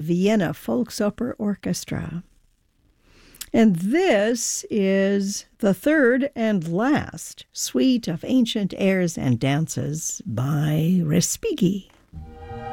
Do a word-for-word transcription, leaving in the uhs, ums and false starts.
Vienna Volksoper Orchestra. And this is the third and last suite of ancient airs and dances by Respighi.